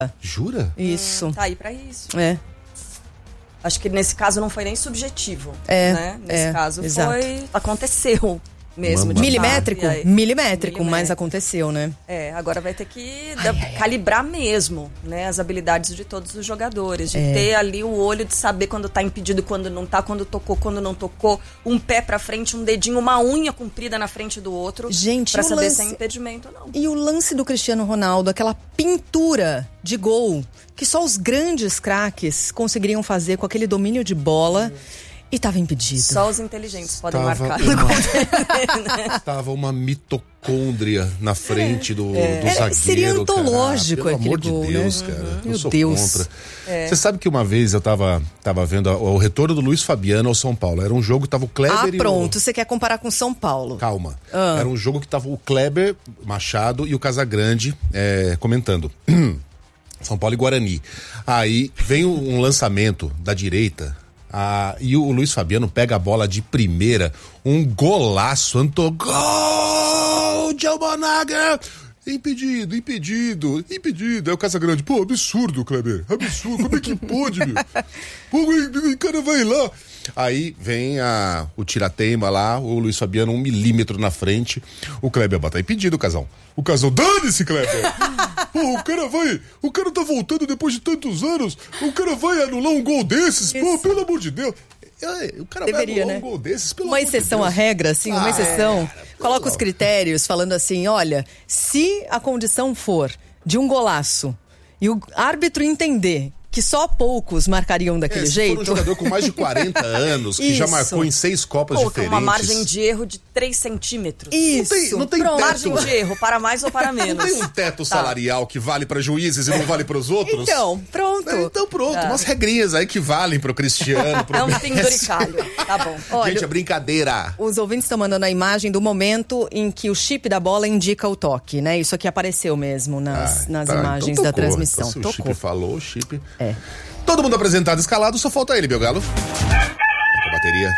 Jura? Isso. Tá aí pra isso. Acho que nesse caso não foi nem subjetivo. É. Né? Nesse caso exato. aconteceu mesmo. Milimétrico, mas aconteceu, né? Agora vai ter que calibrar mesmo, né, as habilidades de todos os jogadores, de ter ali o olho de saber quando tá impedido, quando não tá, quando tocou, quando não tocou, um pé pra frente, um dedinho, uma unha comprida na frente do outro, gente, pra saber se é impedimento ou não. E o lance do Cristiano Ronaldo, aquela pintura de gol que só os grandes craques conseguiriam fazer com aquele domínio de bola. E estava impedido. Só os inteligentes podem marcar. Tava uma mitocôndria na frente do zagueiro. Seria antológico cara. aquele Pelo amor de Deus, cara. Meu Eu sou Deus. contra. Você sabe que uma vez eu tava vendo o retorno do Luiz Fabiano ao São Paulo. Era um jogo que tava o Kleber pronto. Você quer comparar com São Paulo. Calma. Era um jogo que tava o Kleber Machado e o Casagrande comentando. São Paulo e Guarani. Aí vem um lançamento da direita. E o Luiz Fabiano pega a bola de primeira, um golaço, gol de Albonaga, impedido. Aí o Casagrande, pô, absurdo, Kleber, absurdo, como é que pode, meu? Pô, o cara vai lá. Aí vem o tirateima lá, o Luiz Fabiano 1 milímetro na frente, o Kleber bota impedido, o casal, dane-se, Kleber! Pô, o cara tá voltando depois de tantos anos, o cara vai anular um gol desses, pô, pelo amor de Deus. O cara deveria, vai anular um gol desses, pelo uma amor de Deus. exceção à regra, assim, uma exceção. Coloca os critérios, falando assim, olha, se a condição for de um golaço e o árbitro entender que só poucos marcariam daquele jeito. Se for um jogador com mais de 40 anos, que já marcou em 6 Copas diferentes. Uma margem de erro de 3 centímetros. Isso. Não tem teto. Margem de erro, para mais ou para menos. Não tem um teto salarial que vale para juízes e não vale para os outros? Então, pronto. Umas regrinhas aí que valem pro Cristiano, pro Messi. Penduricalho. Tá bom. Olha, gente, é brincadeira. Os ouvintes estão mandando a imagem do momento em que o chip da bola indica o toque, né? Isso aqui apareceu mesmo nas imagens da transmissão. Então, se o chip falou, o chip... Todo mundo apresentado, escalado, só falta ele, Belgalo. Com a bateria.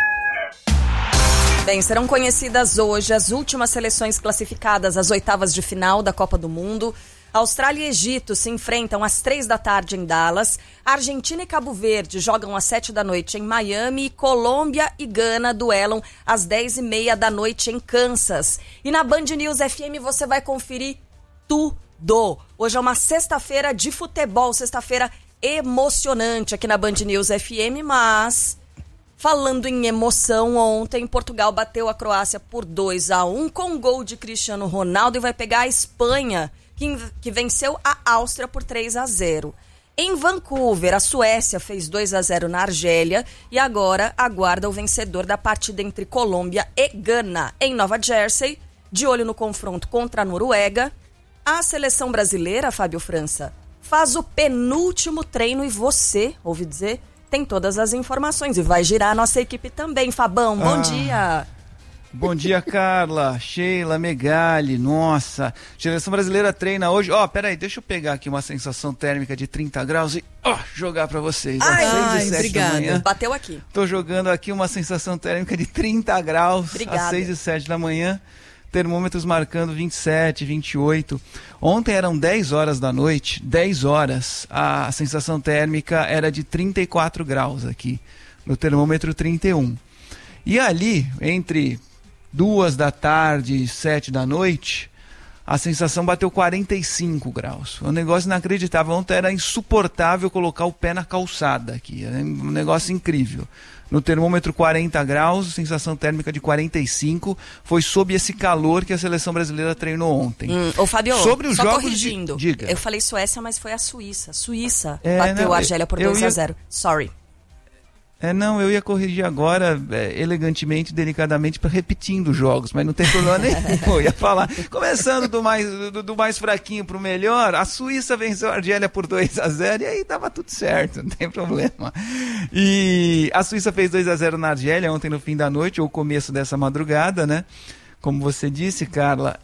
Bem, serão conhecidas hoje as últimas seleções classificadas às oitavas de final da Copa do Mundo. Austrália e Egito se enfrentam às 15h em Dallas. Argentina e Cabo Verde jogam às 19h em Miami. Colômbia e Gana duelam às 22h30 em Kansas. E na Band News FM você vai conferir tudo. Hoje é uma sexta-feira de futebol, sexta-feira emocionante aqui na Band News FM, mas falando em emoção, ontem Portugal bateu a Croácia por 2-1 com um gol de Cristiano Ronaldo e vai pegar a Espanha, que venceu a Áustria por 3-0. Em Vancouver, a Suécia fez 2-0 na Argélia e agora aguarda o vencedor da partida entre Colômbia e Gana. Em Nova Jersey, de olho no confronto contra a Noruega, a seleção brasileira, Fábio França, faz o penúltimo treino e você, ouvi dizer, tem todas as informações e vai girar a nossa equipe também. Fabão, bom dia. Bom dia, Carla, Sheila, Megali, nossa, seleção brasileira treina hoje, peraí, deixa eu pegar aqui uma sensação térmica de 30 graus e jogar pra vocês. Ai, obrigada. Bateu aqui. Tô jogando aqui uma sensação térmica de 30 graus às 6h07 da manhã. Termômetros marcando 27, 28. Ontem eram 10 horas da noite, 10 horas, a sensação térmica era de 34 graus aqui, no termômetro 31. E ali, entre 2 da tarde e 7 da noite, a sensação bateu 45 graus. Um negócio inacreditável. Ontem era insuportável colocar o pé na calçada aqui, era um negócio incrível. No termômetro 40 graus, sensação térmica de 45, foi sob esse calor que a seleção brasileira treinou ontem. Ô Fabio, sobre os só jogos corrigindo, diga. Eu falei Suécia, mas foi a Suíça. Suíça bateu a Argélia por 2-0. Sorry. Eu ia corrigir agora, elegantemente, delicadamente, repetindo os jogos, mas não tem problema nenhum. Eu ia falar, começando do mais fraquinho para o melhor, a Suíça venceu a Argélia por 2-0 e aí tava tudo certo, não tem problema. E a Suíça fez 2-0 na Argélia ontem no fim da noite, ou começo dessa madrugada, né? Como você disse, Carla,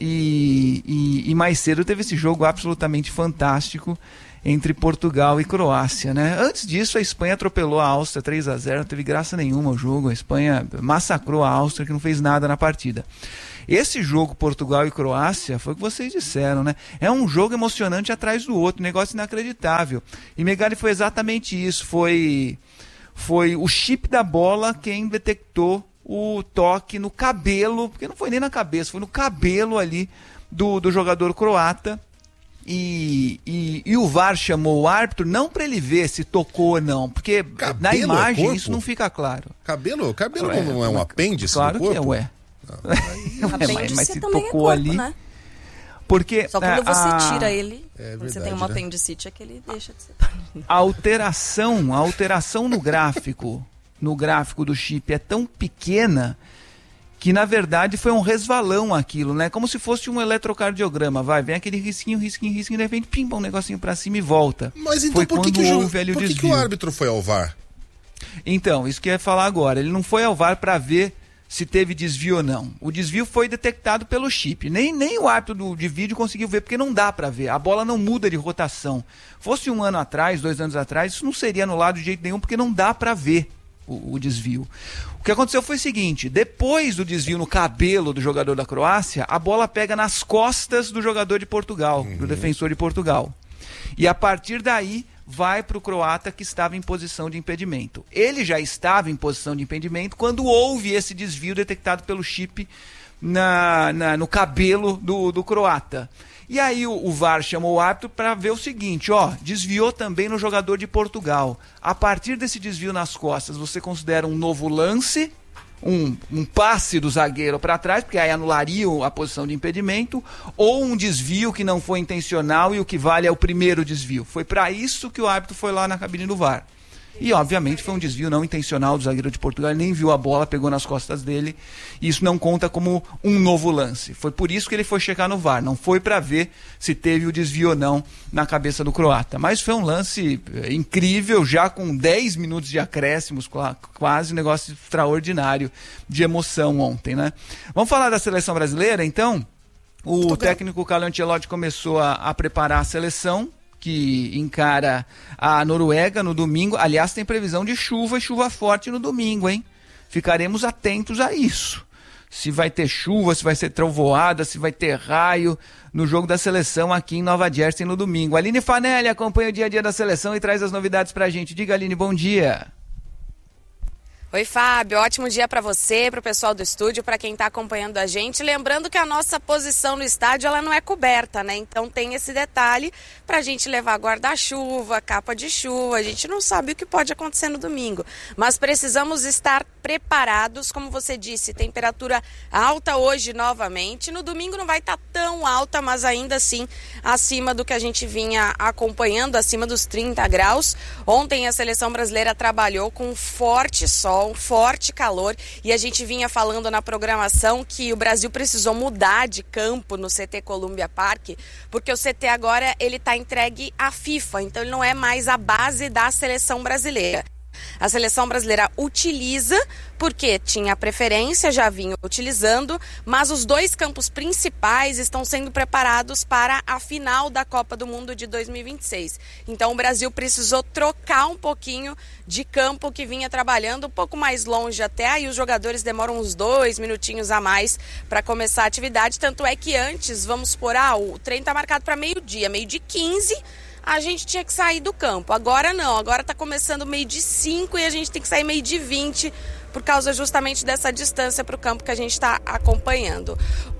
e mais cedo teve esse jogo absolutamente fantástico entre Portugal e Croácia, né? Antes disso, a Espanha atropelou a Áustria 3-0, não teve graça nenhuma o jogo, a Espanha massacrou a Áustria, que não fez nada na partida. Esse jogo Portugal e Croácia, foi o que vocês disseram, né? É um jogo emocionante atrás do outro, negócio inacreditável. E Megali, foi exatamente isso, foi o chip da bola quem detectou o toque no cabelo, porque não foi nem na cabeça, foi no cabelo ali do jogador croata. E o VAR chamou o árbitro não para ele ver se tocou ou não, porque cabelo na imagem isso não fica claro. Cabelo não é um apêndice do corpo? Claro que é, mas se tocou corpo, ali... Né? Porque só quando você tira ele, verdade, você tem uma né? apendicite, é que ele deixa de ser. A alteração no gráfico do chip é tão pequena que na verdade foi um resvalão aquilo, né? Como se fosse um eletrocardiograma, vem aquele risquinho, de repente, pimba, um negocinho pra cima e volta. Mas então foi por que o o árbitro foi ao VAR? Então, isso que eu ia falar agora, ele não foi ao VAR pra ver se teve desvio ou não. O desvio foi detectado pelo chip. Nem o árbitro de vídeo conseguiu ver, porque não dá para ver. A bola não muda de rotação. Fosse 1 ano atrás, 2 anos atrás, isso não seria anulado de jeito nenhum, porque não dá para ver o desvio. O que aconteceu foi o seguinte, depois do desvio no cabelo do jogador da Croácia, a bola pega nas costas do jogador de Portugal, do defensor de Portugal. E a partir daí, vai para o croata que estava em posição de impedimento. Ele já estava em posição de impedimento quando houve esse desvio detectado pelo chip no cabelo do croata. E aí o VAR chamou o árbitro para ver o seguinte, desviou também no jogador de Portugal. A partir desse desvio nas costas, você considera um novo lance, um passe do zagueiro para trás, porque aí anularia a posição de impedimento, ou um desvio que não foi intencional e o que vale é o primeiro desvio. Foi para isso que o árbitro foi lá na cabine do VAR. E, obviamente, foi um desvio não intencional do zagueiro de Portugal, ele nem viu a bola, pegou nas costas dele, e isso não conta como um novo lance. Foi por isso que ele foi checar no VAR, não foi para ver se teve o desvio ou não na cabeça do croata. Mas foi um lance incrível, já com 10 minutos de acréscimos, quase um negócio extraordinário de emoção ontem, né? Vamos falar da seleção brasileira, então? O técnico Carlo Ancelotti começou a preparar a seleção, que encara a Noruega no domingo. Aliás, tem previsão de chuva e chuva forte no domingo, hein? Ficaremos atentos a isso. Se vai ter chuva, se vai ser trovoada, se vai ter raio no jogo da seleção aqui em Nova Jersey no domingo. Aline Fanelli acompanha o dia a dia da seleção e traz as novidades pra gente. Diga, Aline, bom dia. Oi, Fábio, ótimo dia para você, para o pessoal do estúdio, para quem está acompanhando a gente. Lembrando que a nossa posição no estádio ela não é coberta, né? Então tem esse detalhe para a gente levar guarda-chuva, capa de chuva. A gente não sabe o que pode acontecer no domingo, mas precisamos estar preparados. Como você disse, temperatura alta hoje novamente. No domingo não vai estar tão alta, mas ainda assim acima do que a gente vinha acompanhando, acima dos 30 graus. Ontem a seleção brasileira trabalhou com forte sol, um forte calor, e a gente vinha falando na programação que o Brasil precisou mudar de campo no CT Columbia Park, porque o CT agora ele está entregue à FIFA, então ele não é mais a base da seleção brasileira. A seleção brasileira utiliza, porque tinha preferência, já vinha utilizando, mas os 2 campos principais estão sendo preparados para a final da Copa do Mundo de 2026. Então o Brasil precisou trocar um pouquinho de campo que vinha trabalhando um pouco mais longe até, aí os jogadores demoram uns 2 minutinhos a mais para começar a atividade, tanto é que antes, vamos supor, o treino está marcado para meio-dia 15, a gente tinha que sair do campo. Agora não, agora está começando 5:30 e a gente tem que sair 20:20 por causa justamente dessa distância para o campo que a gente está acompanhando.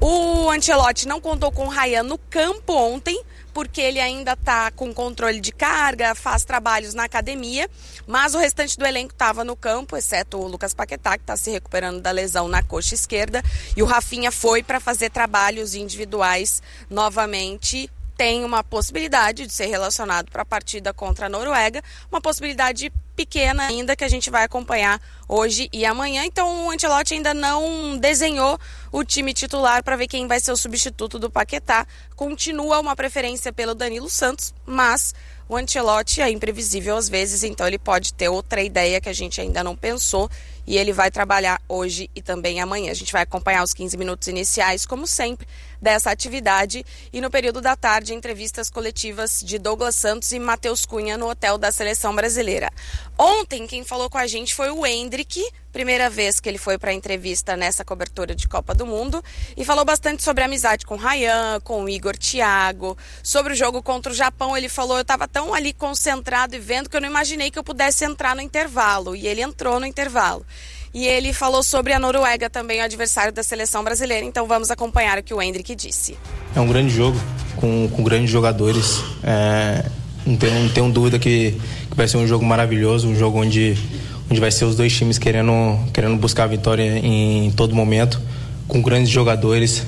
O Ancelotti não contou com o Rayan no campo ontem, porque ele ainda está com controle de carga, faz trabalhos na academia, mas o restante do elenco estava no campo, exceto o Lucas Paquetá, que está se recuperando da lesão na coxa esquerda, e o Rafinha foi para fazer trabalhos individuais novamente. Tem uma possibilidade de ser relacionado para a partida contra a Noruega, uma possibilidade pequena ainda que a gente vai acompanhar hoje e amanhã. Então o Ancelotti ainda não desenhou o time titular para ver quem vai ser o substituto do Paquetá. Continua uma preferência pelo Danilo Santos, mas o Ancelotti é imprevisível às vezes, então ele pode ter outra ideia que a gente ainda não pensou e ele vai trabalhar hoje e também amanhã. A gente vai acompanhar os 15 minutos iniciais, como sempre, dessa atividade, e no período da tarde, entrevistas coletivas de Douglas Santos e Matheus Cunha no hotel da Seleção Brasileira. Ontem, quem falou com a gente foi o Endrick, primeira vez que ele foi para a entrevista nessa cobertura de Copa do Mundo, e falou bastante sobre a amizade com o Ryan, com o Igor Thiago, sobre o jogo contra o Japão. Ele falou, eu estava tão ali concentrado e vendo que eu não imaginei que eu pudesse entrar no intervalo, e ele entrou no intervalo. E ele falou sobre a Noruega também, o adversário da Seleção Brasileira. Então vamos acompanhar o que o Endrick disse. É um grande jogo, com grandes jogadores. Não tenho dúvida que vai ser um jogo maravilhoso, um jogo onde vai ser os dois times querendo buscar a vitória em todo momento, com grandes jogadores.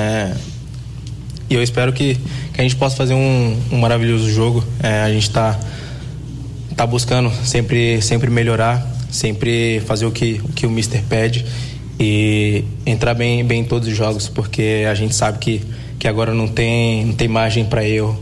E eu espero que a gente possa fazer um maravilhoso jogo. A gente está buscando sempre melhorar, sempre fazer o que o Mister pede e entrar bem em todos os jogos, porque a gente sabe que agora não tem margem para erro.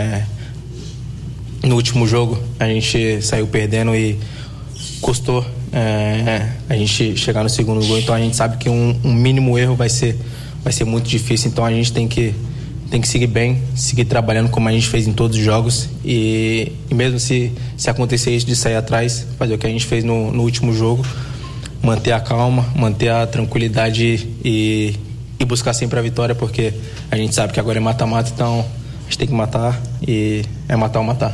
No último jogo a gente saiu perdendo e custou a gente chegar no segundo gol, então a gente sabe que um mínimo erro vai ser muito difícil, então a gente tem que seguir bem, seguir trabalhando como a gente fez em todos os jogos e mesmo se acontecer isso de sair atrás, fazer o que a gente fez no último jogo, manter a calma, manter a tranquilidade e buscar sempre a vitória, porque a gente sabe que agora é mata-mata, então a gente tem que matar e é matar ou matar.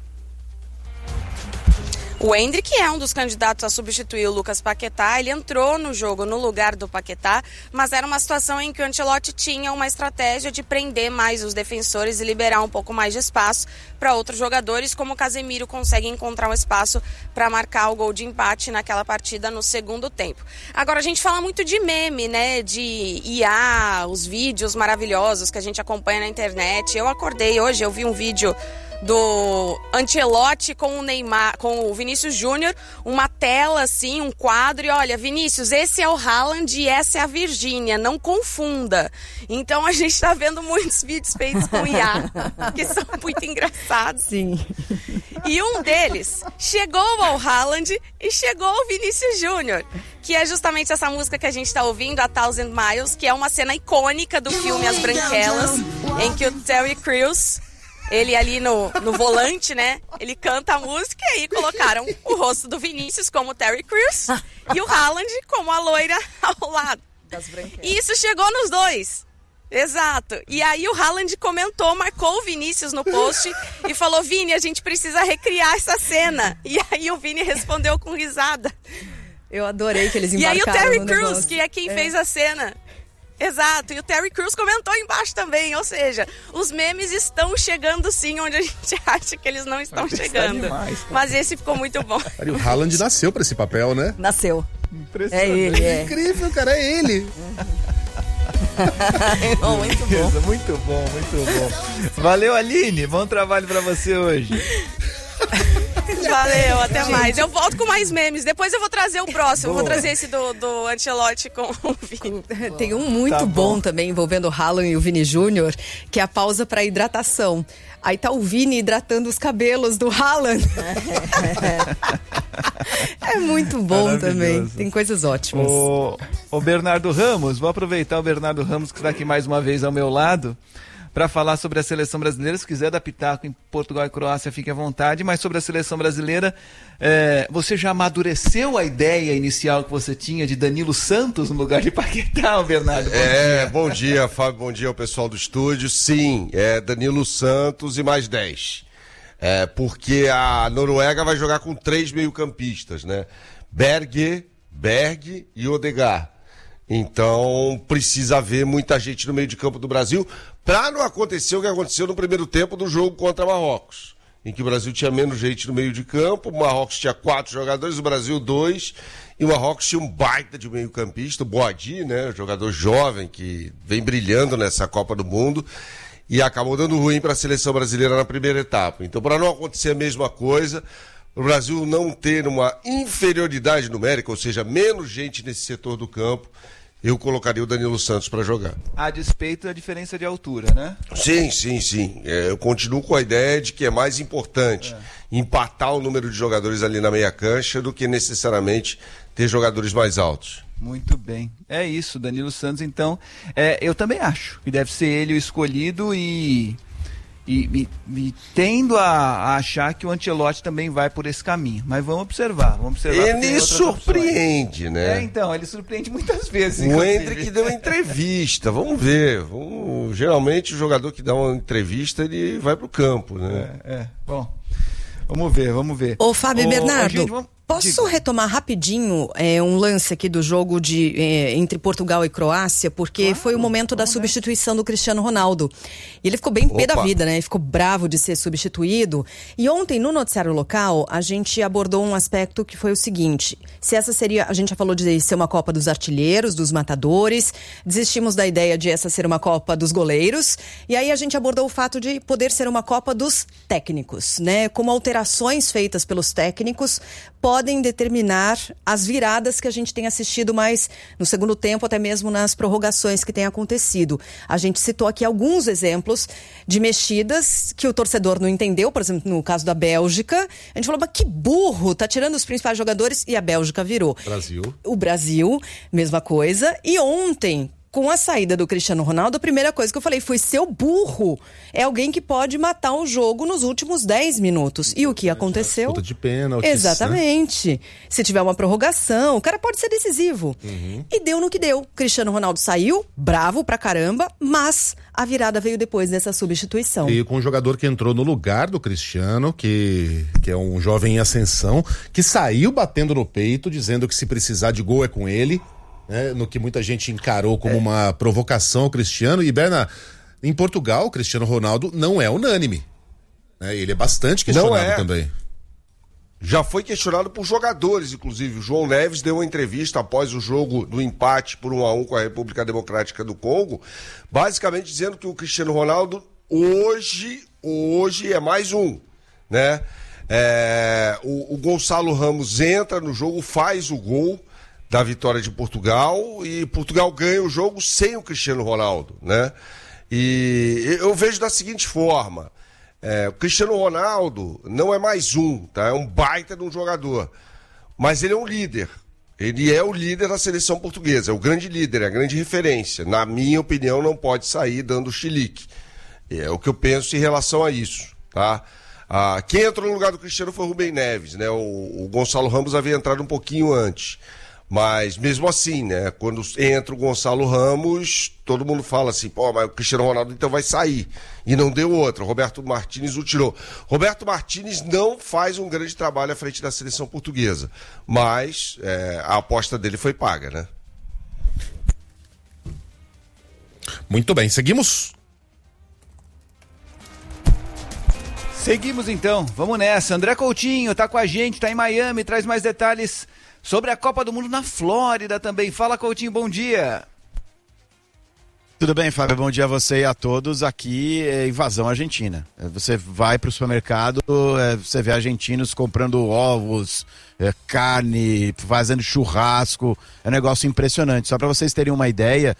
O Endrick é um dos candidatos a substituir o Lucas Paquetá. Ele entrou no jogo no lugar do Paquetá, mas era uma situação em que o Ancelotti tinha uma estratégia de prender mais os defensores e liberar um pouco mais de espaço para outros jogadores, como o Casemiro consegue encontrar um espaço para marcar o gol de empate naquela partida no segundo tempo. Agora, a gente fala muito de meme, né? De IA, os vídeos maravilhosos que a gente acompanha na internet. Eu acordei hoje, eu vi um vídeo do Ancelotti com o Neymar, com o Vinícius Júnior, uma tela assim, um quadro, e olha, Vinícius, esse é o Haaland e essa é a Virgínia, não confunda. Então a gente tá vendo muitos vídeos feitos com IA, que são muito engraçados. Sim. E um deles chegou ao Haaland e chegou ao Vinícius Júnior, que é justamente essa música que a gente tá ouvindo, a Thousand Miles, que é uma cena icônica do filme As Branquelas, em que o Terry Crews, ele ali no volante, né? Ele canta a música e aí colocaram o rosto do Vinícius como o Terry Crews e o Haaland como a loira ao lado. E isso chegou nos dois. Exato. E aí o Haaland comentou, marcou o Vinícius no post e falou, Vini, a gente precisa recriar essa cena. E aí o Vini respondeu com risada. Eu adorei que eles embarcaram. E aí o Terry Crews, que é quem fez a cena. Exato, e o Terry Crews comentou embaixo também, ou seja, os memes estão chegando sim onde a gente acha que eles não estão chegando. Demais, mas esse ficou muito bom. E o Haaland nasceu pra esse papel, né? Nasceu. Impressionante. É ele, É incrível, cara, é ele. Muito bom. Muito bom, muito bom. Valeu, Aline, bom trabalho pra você hoje. Valeu, até mais. Eu volto com mais memes. Depois eu vou trazer o próximo. Vou trazer esse do Ancelotti com o Vini. Tem um muito bom também envolvendo o Haaland e o Vini Júnior, que é a pausa para hidratação. Aí tá o Vini hidratando os cabelos do Haaland. É muito bom também. Tem coisas ótimas. O Bernardo Ramos, vou aproveitar o Bernardo Ramos que está aqui mais uma vez ao meu lado para falar sobre a seleção brasileira. Se quiser dar pitaco em Portugal e Croácia, fique à vontade. Mas sobre a seleção brasileira, você já amadureceu a ideia inicial que você tinha de Danilo Santos no lugar de Paquetá, Bernardo? Bom dia, Fábio, bom dia ao pessoal do estúdio. Sim, Danilo Santos e mais 10. Porque a Noruega vai jogar com 3 meio-campistas, né? Berg e Odegaard. Então precisa haver muita gente no meio de campo do Brasil para não acontecer o que aconteceu no primeiro tempo do jogo contra Marrocos, em que o Brasil tinha menos gente no meio de campo, o Marrocos tinha 4 jogadores, o Brasil 2, e o Marrocos tinha um baita de meio-campista, o Boadi, né, jogador jovem que vem brilhando nessa Copa do Mundo, e acabou dando ruim para a seleção brasileira na primeira etapa. Então, para não acontecer a mesma coisa, o Brasil não ter uma inferioridade numérica, ou seja, menos gente nesse setor do campo, eu colocaria o Danilo Santos para jogar. A despeito da diferença de altura, né? Sim. Eu continuo com a ideia de que é mais importante empatar o número de jogadores ali na meia cancha do que necessariamente ter jogadores mais altos. Muito bem. É isso, Danilo Santos, então, eu também acho que deve ser ele o escolhido e tendo a achar que o Ancelotti também vai por esse caminho. Mas vamos observar. Ele surpreende, né? Então, ele surpreende muitas vezes. O Endrick deu entrevista, vamos ver. Geralmente o jogador que dá uma entrevista, ele vai pro campo, né? Bom, vamos ver. Ô, Fábio Bernardo, posso retomar rapidinho um lance aqui do jogo entre Portugal e Croácia, porque foi o momento da substituição do Cristiano Ronaldo. E ele ficou bem pé da vida, né? Ele ficou bravo de ser substituído. E ontem, no noticiário local, a gente abordou um aspecto que foi o seguinte: se essa seria, a gente já falou de ser uma Copa dos artilheiros, dos matadores, desistimos da ideia de essa ser uma Copa dos goleiros, e aí a gente abordou o fato de poder ser uma Copa dos técnicos, né? Como alterações feitas pelos técnicos podem determinar as viradas que a gente tem assistido mais no segundo tempo, até mesmo nas prorrogações que têm acontecido. A gente citou aqui alguns exemplos de mexidas que o torcedor não entendeu, por exemplo, no caso da Bélgica. A gente falou, mas que burro, tá tirando os principais jogadores, e a Bélgica virou. O Brasil, mesma coisa. E ontem, com a saída do Cristiano Ronaldo, a primeira coisa que eu falei foi: seu burro é alguém que pode matar um jogo nos últimos 10 minutos. E o que aconteceu? Disputa de pênalti. Exatamente. Né? Se tiver uma prorrogação, o cara pode ser decisivo. E deu no que deu. Cristiano Ronaldo saiu, bravo pra caramba, mas a virada veio depois dessa substituição. E com um jogador que entrou no lugar do Cristiano, que é um jovem em ascensão, que saiu batendo no peito, dizendo que se precisar de gol é com ele. No que muita gente encarou como uma provocação ao Cristiano. E, Berna, em Portugal, o Cristiano Ronaldo não é unânime. Ele é bastante questionado também. Já foi questionado por jogadores, inclusive. O João Neves deu uma entrevista após o jogo do empate por 1-1 com a República Democrática do Congo, basicamente dizendo que o Cristiano Ronaldo hoje é mais um, né? O Gonçalo Ramos entra no jogo, faz o gol da vitória de Portugal, e Portugal ganha o jogo sem o Cristiano Ronaldo, né? E eu vejo da seguinte forma: o Cristiano Ronaldo não é mais um, tá? É um baita de um jogador, mas ele é um líder. Ele é o líder da seleção portuguesa, é o grande líder, é a grande referência. Na minha opinião, não pode sair dando chilique. É o que eu penso em relação a isso, tá? Quem entrou no lugar do Cristiano foi o Rubem Neves, né? O Gonçalo Ramos havia entrado um pouquinho antes. Mas mesmo assim, né? Quando entra o Gonçalo Ramos, todo mundo fala assim: pô, mas o Cristiano Ronaldo então vai sair. E não deu outra. O Roberto Martínez o tirou. Roberto Martínez não faz um grande trabalho à frente da seleção portuguesa. Mas a aposta dele foi paga, né? Muito bem, seguimos? Seguimos então, vamos nessa. André Coutinho tá com a gente, tá em Miami, traz mais detalhes sobre a Copa do Mundo na Flórida também. Fala, Coutinho, bom dia. Tudo bem, Fábio? Bom dia a você e a todos. Aqui é invasão argentina. Você vai para o supermercado, você vê argentinos comprando ovos, carne, fazendo churrasco. É um negócio impressionante. Só para vocês terem uma ideia,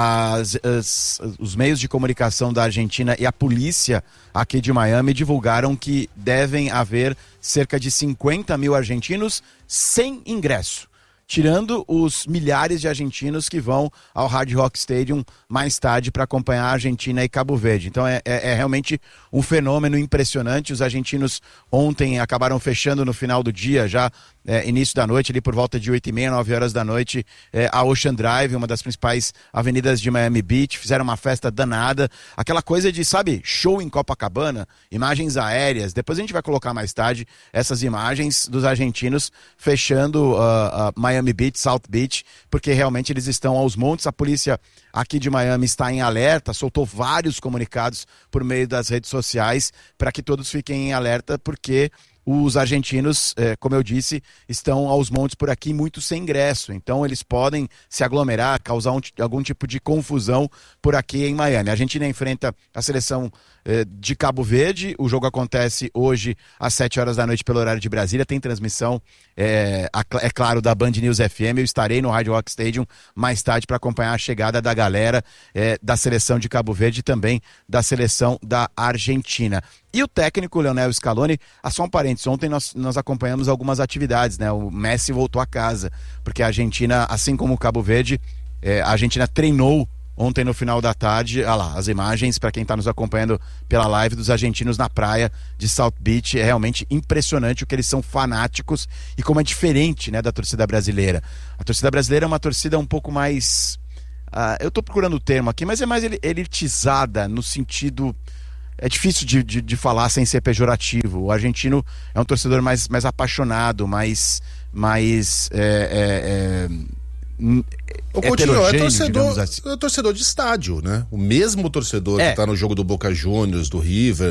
os meios de comunicação da Argentina e a polícia aqui de Miami divulgaram que devem haver cerca de 50 mil argentinos sem ingresso, tirando os milhares de argentinos que vão ao Hard Rock Stadium mais tarde para acompanhar a Argentina e Cabo Verde. Então é realmente um fenômeno impressionante. Os argentinos ontem acabaram fechando no final do dia, já início da noite, ali por volta de 8h30, 9 horas da noite, a Ocean Drive, uma das principais avenidas de Miami Beach. Fizeram uma festa danada, aquela coisa de, sabe, show em Copacabana, imagens aéreas. Depois a gente vai colocar mais tarde essas imagens dos argentinos fechando Miami Beach, South Beach, porque realmente eles estão aos montes. A polícia aqui de Miami está em alerta, soltou vários comunicados por meio das redes sociais para que todos fiquem em alerta, porque os argentinos, como eu disse, estão aos montes por aqui, muito sem ingresso. Então eles podem se aglomerar, causar algum tipo de confusão por aqui em Miami. A Argentina enfrenta a seleção de Cabo Verde. O jogo acontece hoje às 7 horas da noite pelo horário de Brasília. Tem transmissão, é claro, da Band News FM. Eu estarei no Hard Rock Stadium mais tarde para acompanhar a chegada da galera da seleção de Cabo Verde e também da seleção da Argentina. E o técnico Leonel Scaloni, só um parênteses, ontem nós acompanhamos algumas atividades, né? O Messi voltou a casa, porque a Argentina, assim como o Cabo Verde, a Argentina treinou ontem no final da tarde. Olha lá, as imagens para quem está nos acompanhando pela live dos argentinos na praia de South Beach. É realmente impressionante o que eles são fanáticos e como é diferente, né, da torcida brasileira. A torcida brasileira é uma torcida um pouco mais... eu estou procurando o termo aqui, mas é mais elitizada no sentido... É difícil de falar sem ser pejorativo. O argentino é um torcedor mais apaixonado, mais o Coutinho é torcedor de estádio, né? O mesmo torcedor que tá no jogo do Boca Juniors, do River,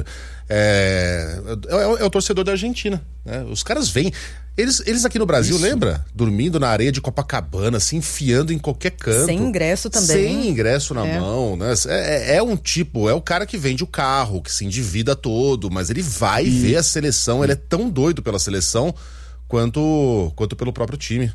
é o torcedor da Argentina, né? Os caras vêm. Eles aqui no Brasil, lembra? Dormindo na areia de Copacabana, se enfiando em qualquer canto. Sem ingresso também. Sem ingresso na mão, né? É o cara que vende o carro, que se endivida todo, mas ele vai ver a seleção, ele é tão doido pela seleção quanto pelo próprio time.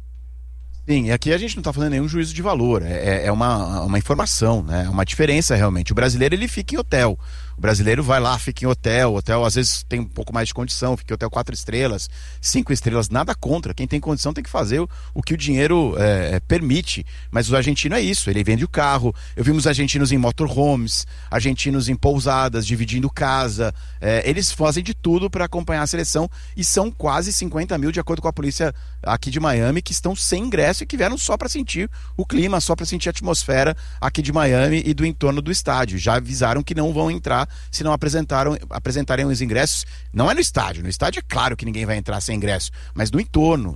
Sim, e aqui a gente não está fazendo nenhum juízo de valor, é uma informação, né? É uma diferença realmente. O brasileiro, ele fica em hotel. O brasileiro vai lá, fica em hotel às vezes tem um pouco mais de condição, fica em hotel 4 estrelas, 5 estrelas, nada contra. Quem tem condição tem que fazer o que o dinheiro permite. Mas o argentino é isso, ele vende o carro. Eu vimos argentinos em motorhomes, argentinos em pousadas, dividindo casa. Eles fazem de tudo para acompanhar a seleção e são quase 50 mil, de acordo com a polícia aqui de Miami, que estão sem ingresso e que vieram só para sentir o clima, só para sentir a atmosfera aqui de Miami e do entorno do estádio. Já avisaram que não vão entrar se não apresentarem os ingressos. Não é no estádio é claro que ninguém vai entrar sem ingresso, mas no entorno,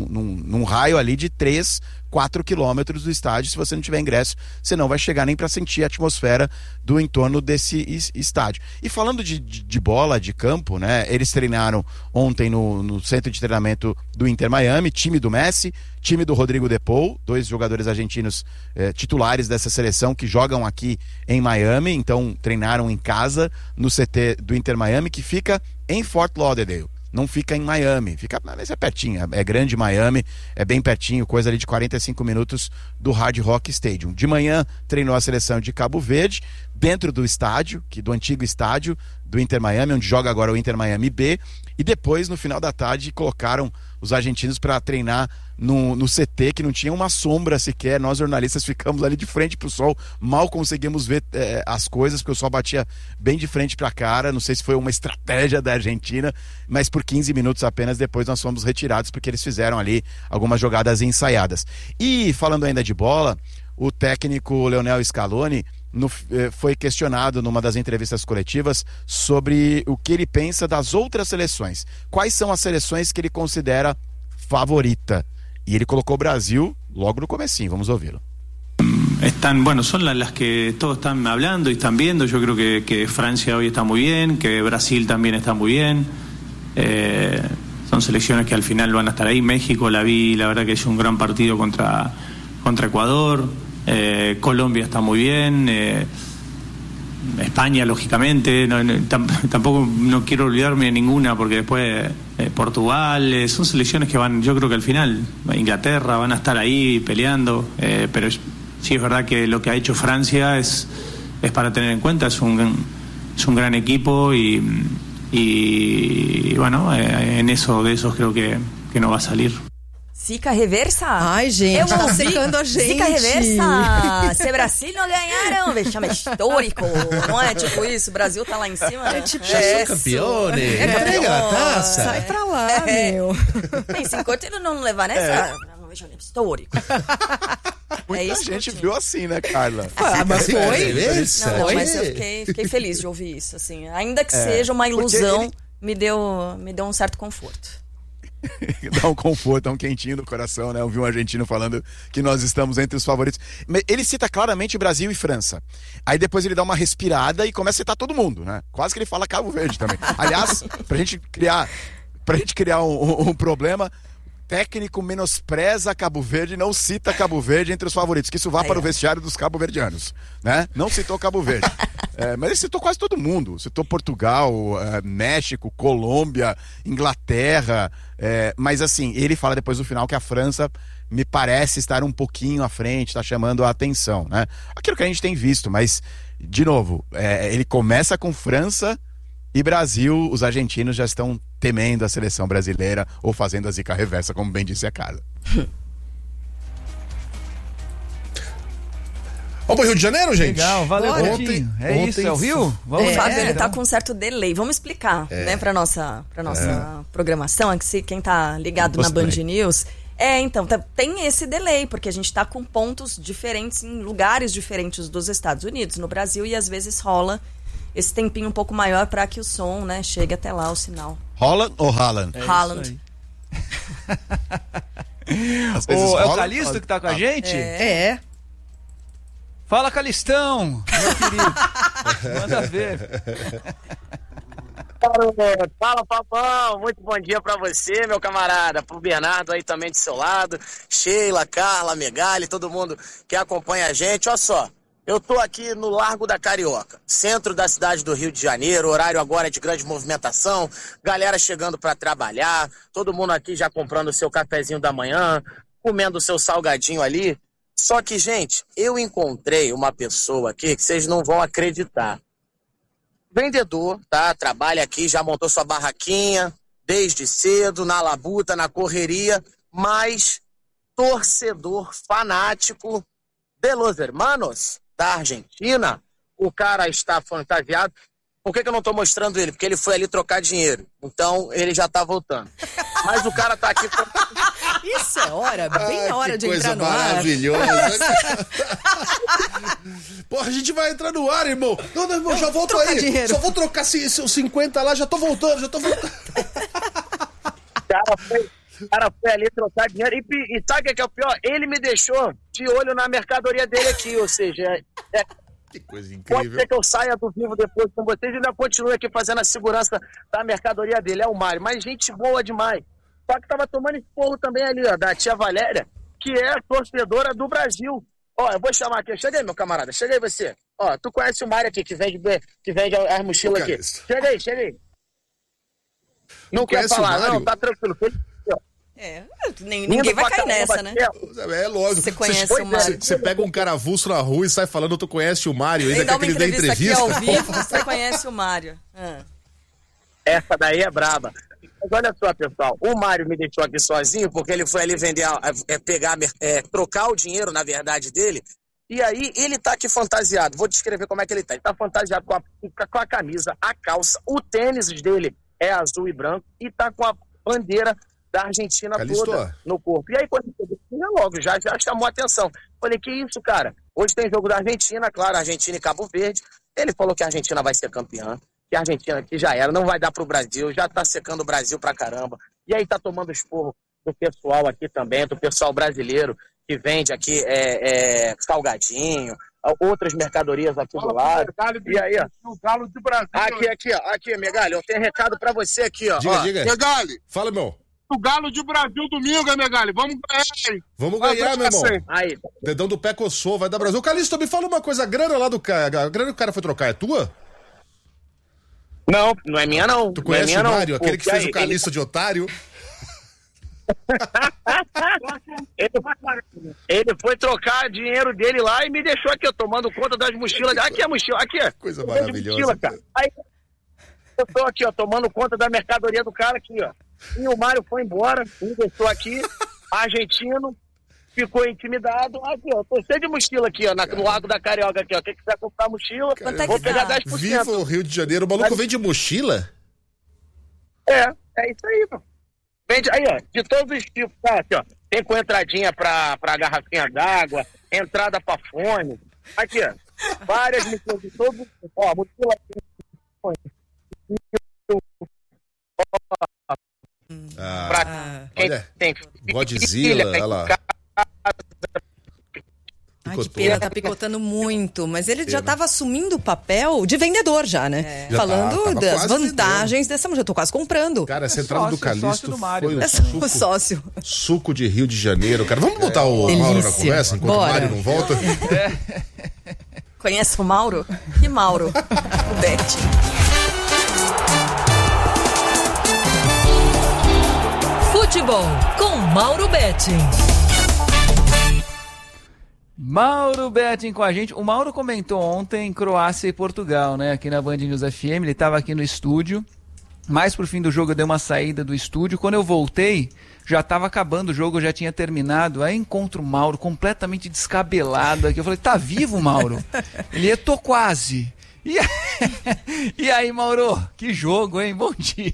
num raio ali de 3-4 quilômetros do estádio. Se você não tiver ingresso, você não vai chegar nem para sentir a atmosfera do entorno desse estádio. E falando de bola, de campo, né? Eles treinaram ontem no centro de treinamento do Inter Miami, time do Messi, time do Rodrigo De Paul, 2 jogadores argentinos titulares dessa seleção que jogam aqui em Miami. Então treinaram em casa no CT do Inter Miami, que fica em Fort Lauderdale. Não fica em Miami, mas é pertinho, é grande Miami, é bem pertinho, coisa ali de 45 minutos do Hard Rock Stadium. De manhã treinou a seleção de Cabo Verde, dentro do estádio, do antigo estádio do Inter Miami, onde joga agora o Inter Miami B, e depois, no final da tarde, colocaram os argentinos para treinar no CT, que não tinha uma sombra sequer. Nós jornalistas ficamos ali de frente pro sol, mal conseguimos ver as coisas, porque o sol batia bem de frente pra cara. Não sei se foi uma estratégia da Argentina, mas por 15 minutos apenas depois nós fomos retirados, porque eles fizeram ali algumas jogadas ensaiadas. E falando ainda de bola, o técnico Leonel Scaloni foi questionado numa das entrevistas coletivas sobre o que ele pensa das outras seleções. Quais são as seleções que ele considera favorita? E ele colocou o Brasil logo no comecinho. Vamos ouvi-lo. Son las que todos están hablando y están viendo. Yo creo que Francia hoy está muy bien, que Brasil también está muy bien. Son selecciones que al final van a estar ahí. México la verdad que hizo un gran partido contra Ecuador. Colombia está muy bien. España, lógicamente, tampoco no quiero olvidarme de ninguna, porque después Portugal, son selecciones que van, yo creo que al final Inglaterra van a estar ahí peleando, pero sí es verdad que lo que ha hecho Francia es para tener en cuenta. Es un gran equipo y bueno, de esos creo que no va a salir. Zica reversa? Ai, gente, tá secando a gente. Zica reversa. Se Brasil não ganharam, vexame histórico. Não é tipo isso? O Brasil tá lá em cima. É tipo, já são campeões. Pega a taça. Sai pra lá, meu. Bem, se enquanto não levar nessa, não vexame histórico. Muita gente viu assim, né, Carla? Mas foi? Não, mas eu fiquei feliz de ouvir isso, assim. Ainda que seja uma ilusão, me deu um certo conforto. Dá um conforto, dá um quentinho no coração, né? Eu vi um argentino falando que nós estamos entre os favoritos. Ele cita claramente Brasil e França. Aí depois ele dá uma respirada e começa a citar todo mundo, né? Quase que ele fala Cabo Verde também. Aliás, pra gente criar um problema, técnico menospreza Cabo Verde, não cita Cabo Verde entre os favoritos, que isso vá para o vestiário dos cabo-verdianos, né? Não citou Cabo Verde. Mas ele citou quase todo mundo. Citou Portugal, México, Colômbia, Inglaterra. Mas assim, ele fala depois do final que a França me parece estar um pouquinho à frente, está chamando a atenção, né? Aquilo que a gente tem visto, mas, de novo, ele começa com França e Brasil. Os argentinos já estão temendo a seleção brasileira ou fazendo a zica reversa, como bem disse a Carla. Vamos pro Rio de Janeiro, gente? Legal, valeu, ontem, isso, é o Rio? Vamos Fábio, ele tá com um certo delay. Vamos explicar, né, pra nossa programação, que quem tá ligado na Band News. Então, tem esse delay, porque a gente tá com pontos diferentes em lugares diferentes dos Estados Unidos, no Brasil, e às vezes rola esse tempinho um pouco maior para que o som, né, chegue até lá, o sinal. Holland ou Haaland? Haaland. É o Calixto que tá com a gente? Fala, Calistão, meu querido. Manda ver. Fala, Papão, muito bom dia pra você, meu camarada, pro Bernardo aí também do seu lado, Sheila, Carla, Megali, todo mundo que acompanha a gente. Olha só, eu tô aqui no Largo da Carioca, centro da cidade do Rio de Janeiro, horário agora é de grande movimentação, galera chegando pra trabalhar, todo mundo aqui já comprando o seu cafezinho da manhã, comendo o seu salgadinho ali. Só que, gente, eu encontrei uma pessoa aqui que vocês não vão acreditar. Vendedor, tá? Trabalha aqui, já montou sua barraquinha desde cedo, na labuta, na correria, mas torcedor fanático de Los Hermanos, da Argentina. O cara está fantasiado. Por que eu não tô mostrando ele? Porque ele foi ali trocar dinheiro. Então, ele já tá voltando. Mas o cara tá aqui... Isso é hora, bem hora de entrar no ar. Maravilhosa. Porra, a gente vai entrar no ar, irmão. Não, irmão, já volto aí. Dinheiro. Só vou trocar os 50 lá, já tô voltando. O cara foi ali trocar dinheiro. E sabe o que é o pior? Ele me deixou de olho na mercadoria dele aqui, ou seja... Que coisa incrível. Pode ser que eu saia do vivo depois com vocês e ainda continue aqui fazendo a segurança da mercadoria dele. É o Mário, mas gente boa demais. Só que tava tomando esporro também ali, ó, da tia Valéria, que é torcedora do Brasil. Ó, eu vou chamar aqui. Chega aí, meu camarada. Chega aí você. Ó, tu conhece o Mário aqui, que vende as mochilas aqui. Chega aí. Não quer falar, não, tá tranquilo. Ninguém vai cair nessa, né? É lógico. Você conhece o Mário. Você pega um cara avulso na rua e sai falando, tu conhece o Mário. Ainda dá uma entrevista aqui ao vivo, você conhece o Mário. Essa daí é braba. Mas olha só, pessoal, o Mário me deixou aqui sozinho porque ele foi ali vender, trocar o dinheiro, na verdade, dele. E aí, ele tá aqui fantasiado. Vou descrever como é que ele tá. Ele tá fantasiado com a camisa, a calça, o tênis dele é azul e branco e tá com a bandeira da Argentina toda no corpo. E aí, quando ele logo, já chamou a atenção. Falei, que isso, cara? Hoje tem jogo da Argentina, claro, Argentina e Cabo Verde. Ele falou que a Argentina vai ser campeã, que a Argentina aqui já era, não vai dar pro Brasil, já tá secando o Brasil pra caramba. E aí tá tomando esporro do pessoal aqui também, do pessoal brasileiro que vende aqui salgadinho, outras mercadorias aqui do lado. E aí, ó. O Galo de Brasil. Aqui, Megali, eu tenho recado pra você aqui, ó. Diga. Megali. Fala, meu. O Galo de Brasil domingo, Megali. Vamos ganhar, hein? Vamos ganhar, meu irmão. Aí. Dedão do pé coçou, vai dar Brasil. Calixto, me fala uma coisa, a grana lá do cara, a grana que o cara foi trocar é tua? Não é minha, não. Tu conhece o Mário, aquele que fez o Calixto de otário? Ele foi trocar dinheiro dele lá e me deixou aqui, ó, tomando conta das mochilas. Aqui a mochila, aqui. Coisa maravilhosa. Mochila, cara. Aí eu tô aqui, ó, tomando conta da mercadoria do cara aqui, ó. E o Mário foi embora, me deixou aqui, argentino, ficou intimidado. Aqui, ó, tô cheio de mochila aqui, ó, no Largo da Carioca aqui, ó. Quem quiser comprar mochila, vou pegar 10%. Viva o Rio de Janeiro, o maluco vende mochila? É isso aí, mano. Vende aí, ó, de todos os tipos, tá? Aqui, ó. Tem com entradinha pra garrafinha d'água, entrada pra fone. Aqui, ó. Várias mochilas de todos. Ó, mochila. Pra quem tem Godzilla, olha lá. Ele tá picotando muito, mas ele já tava assumindo o papel de vendedor já, né? Falando das vantagens dessa mulher. Eu tô quase comprando. Cara, essa entrada do Calixto foi o sócio. Suco de Rio de Janeiro, cara. Vamos botar o Mauro na conversa enquanto o Mário não volta? Conhece o Mauro? Que Mauro? O Betting. Futebol com Mauro Betting. Mauro Betting com a gente. O Mauro comentou ontem Croácia e Portugal, né? Aqui na Band News FM. Ele estava aqui no estúdio. Mais pro fim do jogo eu dei uma saída do estúdio. Quando eu voltei, já estava acabando o jogo, eu já tinha terminado. Aí encontro o Mauro completamente descabelado aqui. Eu falei, tá vivo, Mauro? Ele, tô quase. E aí, Mauro? Que jogo, hein? Bom dia.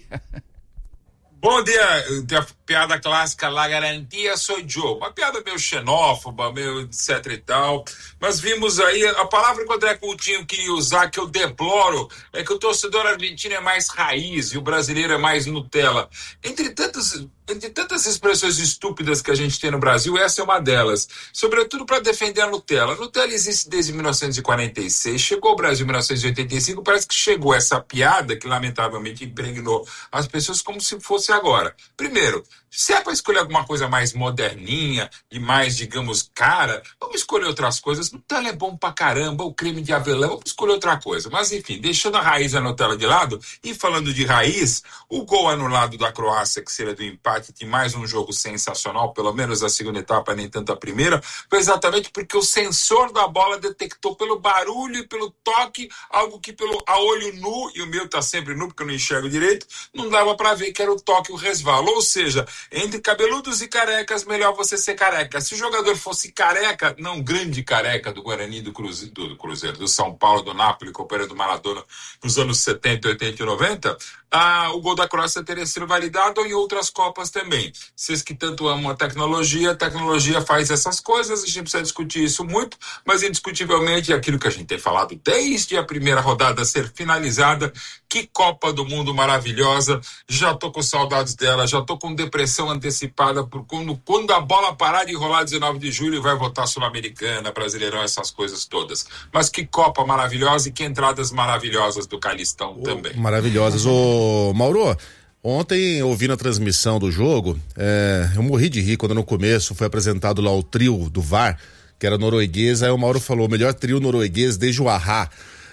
Bom dia, tem a piada clássica, la garantia sou eu. Uma piada meio xenófoba, meio etc e tal. Mas vimos aí, a palavra que o André Coutinho queria usar, que eu deploro, é que o torcedor argentino é mais raiz e o brasileiro é mais Nutella. Entre tantas expressões estúpidas que a gente tem no Brasil, essa é uma delas. Sobretudo para defender a Nutella. A Nutella existe desde 1946, chegou ao Brasil em 1985, parece que chegou essa piada que lamentavelmente impregnou as pessoas como se fosse agora. Primeiro, se é para escolher alguma coisa mais moderninha e mais, digamos, cara, vamos escolher outras coisas. Nutella é bom pra caramba, o creme de avelã, vamos escolher outra coisa. Mas enfim, deixando a raiz da Nutella de lado e falando de raiz, o gol anulado da Croácia, que seria do empate de mais um jogo sensacional, pelo menos a segunda etapa, nem tanto a primeira, foi exatamente porque o sensor da bola detectou pelo barulho e pelo toque, algo que a olho nu, e o meu tá sempre nu porque eu não enxergo direito, não dava pra ver que era o toque, o resvalo. Ou seja, entre cabeludos e carecas, melhor você ser careca. Se o jogador fosse careca, não grande careca do Guarani, do Cruzeiro, do São Paulo, do Napoli, companheiro do Maradona, nos anos 70, 80 e 90, o gol da Croácia teria sido validado ou em outras Copas também. Vocês que tanto amam a tecnologia faz essas coisas, a gente precisa discutir isso muito, mas indiscutivelmente é aquilo que a gente tem falado desde a primeira rodada ser finalizada. Que Copa do Mundo maravilhosa, já tô com saudades dela, já tô com depressão antecipada por quando a bola parar de rolar 19 de julho vai voltar Sul-Americana, Brasileirão, essas coisas todas. Mas que Copa maravilhosa e que entradas maravilhosas do Calistão também. Maravilhosas. Ô, Mauro, ontem, ouvindo a transmissão do jogo, eu morri de rir quando no começo foi apresentado lá o trio do VAR, que era norueguês, aí o Mauro falou, o melhor trio norueguês desde o Ahá.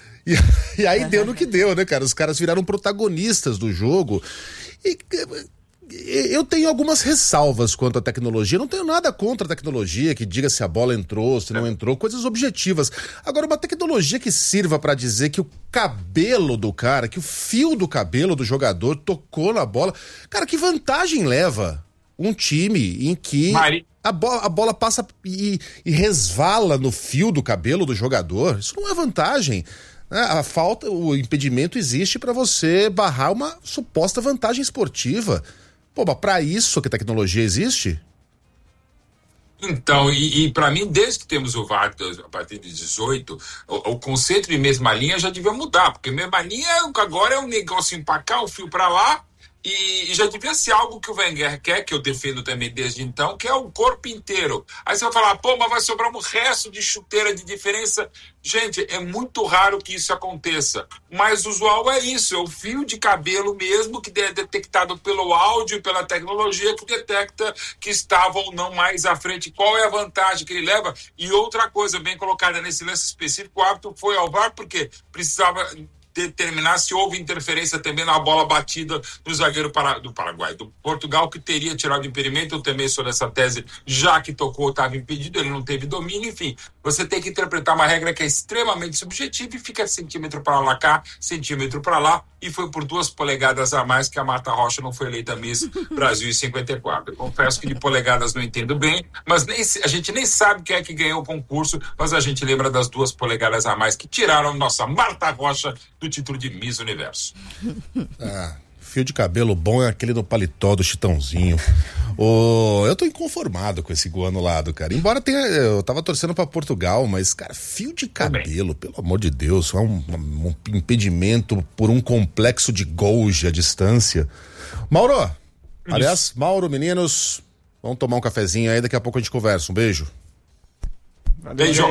E aí deu no que deu, né, cara? Os caras viraram protagonistas do jogo. E eu tenho algumas ressalvas quanto à tecnologia. Não tenho nada contra a tecnologia que diga se a bola entrou, se não entrou, coisas objetivas. Agora, uma tecnologia que sirva pra dizer que o cabelo do cara, que o fio do cabelo do jogador tocou na bola. Cara, que vantagem leva um time em que a bola passa e resvala no fio do cabelo do jogador? Isso não é vantagem. A falta, o impedimento existe para você barrar uma suposta vantagem esportiva. Pô, mas pra isso que a tecnologia existe? Então, e para mim, desde que temos o VAR a partir de 18, o conceito de mesma linha já devia mudar, porque mesma linha agora é um negócio empacar o fio para lá. E já devia ser algo que o Wenger quer, que eu defendo também desde então, que é o corpo inteiro. Aí você vai falar, pô, mas vai sobrar um resto de chuteira de diferença. Gente, é muito raro que isso aconteça. Mas o usual é isso, é o fio de cabelo mesmo, que é detectado pelo áudio e pela tecnologia, que detecta que estava ou não mais à frente. Qual é a vantagem que ele leva? E outra coisa bem colocada nesse lance específico, o árbitro foi ao VAR porque precisava determinar se houve interferência também na bola batida do zagueiro do Paraguai, do Portugal, que teria tirado o impedimento. Eu também sou dessa tese, já que tocou, estava impedido, ele não teve domínio. Enfim, você tem que interpretar uma regra que é extremamente subjetiva e fica centímetro para lá cá, centímetro para lá, e foi por 2 polegadas a mais que a Marta Rocha não foi eleita Miss Brasil em 54. Eu confesso que de polegadas não entendo bem, mas a gente nem sabe quem é que ganhou o concurso, mas a gente lembra das 2 polegadas a mais que tiraram nossa Marta Rocha do título de Miss Universo. Fio de cabelo bom é aquele do paletó do Chitãozinho. Eu tô inconformado com esse gol anulado, cara. Embora eu tava torcendo pra Portugal, mas, cara, fio de cabelo, pelo amor de Deus, é um impedimento por um complexo de gols à distância. Mauro, aliás, Mauro, meninos, vamos tomar um cafezinho aí, daqui a pouco a gente conversa. Um beijo. Beijo.